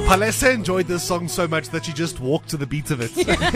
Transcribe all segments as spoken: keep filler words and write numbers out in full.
Palesa enjoyed this song so much that she just walked to the beat of it.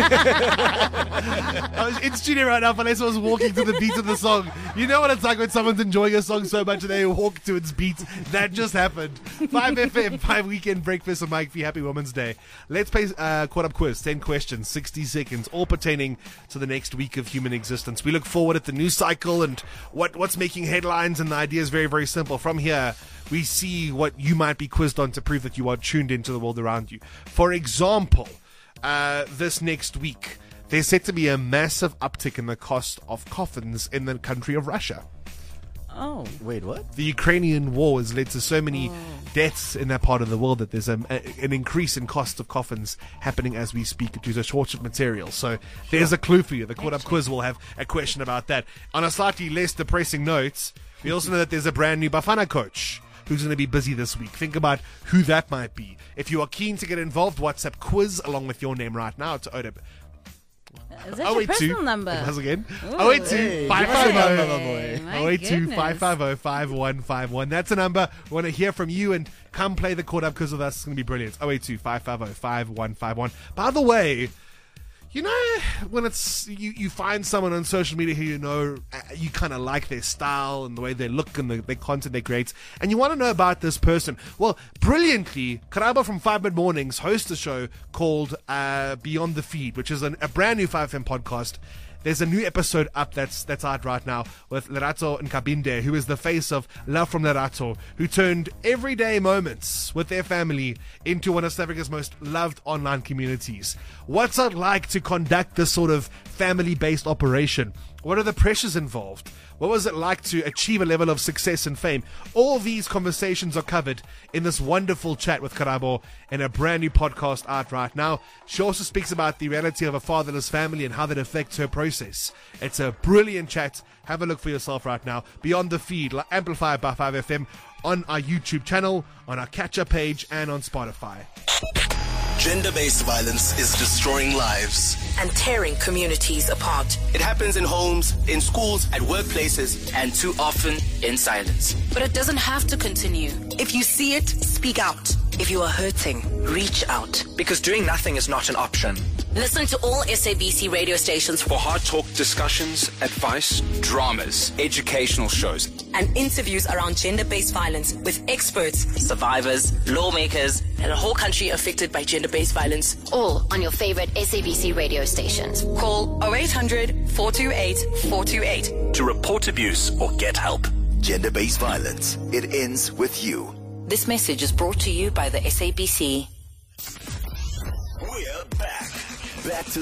I was in studio right now. Palesa was walking to the beat of the song. You know what it's like when someone's enjoying a song so much and they walk to its beat. That just happened. five F M, five Weekend Breakfast on Mike V. Happy Women's Day. Let's play uh, Caught Up Quiz. ten questions, sixty seconds, all pertaining to the next week of human existence. We look forward at the news cycle and what, what's making headlines, and the idea is very, very simple. From here, we see what you might be quizzed on to prove that you are tuned into the world around you. For example, uh, this next week, there's set to be a massive uptick in the cost of coffins in the country of Russia. Oh, wait, what? The Ukrainian war has led to so many oh. deaths in that part of the world that there's a, a, an increase in cost of coffins happening as we speak due to shortage of material. So there's a clue for you. The Caught Up Quiz will have a question about that. On a slightly less depressing note, we also know that there's a brand new Bafana coach who's going to be busy this week. Think about who that might be. If you are keen to get involved, WhatsApp quiz along with your name right now to O D B. Is that your personal number? Once again. Ooh. oh eight two, five five zero, Hey, my oh eight two, goodness. five five zero, five one five one. That's a number. We want to hear from you and come play the Caught Up Quiz with us. It's going to be brilliant. oh eight two, five five zero, five one five one. By the way, you know, when it's you, you find someone on social media who you know, uh, you kind of like their style and the way they look and the, the content they create, and you want to know about this person. Well, brilliantly, Karabo from Five Mid Mornings hosts a show called uh, Beyond the Feed, which is an, a brand new five F M podcast. There's a new episode up that's that's out right now with Lerato Nkabinde, who is the face of Love from Lerato, who turned everyday moments with their family into one of South Africa's most loved online communities. What's it like to conduct this sort of family-based operation? What are the pressures involved? What was it like to achieve a level of success and fame? All these conversations are covered in this wonderful chat with Karabo in a brand new podcast out right now. She also speaks about the reality of a fatherless family and how that affects her process. It's a brilliant chat. Have a look for yourself right now. Beyond the Feed, amplified by five F M, on our YouTube channel, on our catch-up page, and on Spotify. Gender-based violence is destroying lives and tearing communities apart. It happens in homes, in schools, at workplaces, and too often in silence. But it doesn't have to continue. If you see it, speak out. If you are hurting, reach out. Because doing nothing is not an option. Listen to all S A B C radio stations For hard talk discussions, advice, dramas, educational shows, and interviews around gender-based violence with experts, survivors, lawmakers, and a whole country affected by gender-based violence. All on your favorite S A B C radio stations. Call oh eight hundred, four two eight, four two eight to report abuse or get help. Gender-based violence. It ends with you. This message is brought to you by the S A B C. We're back. Back to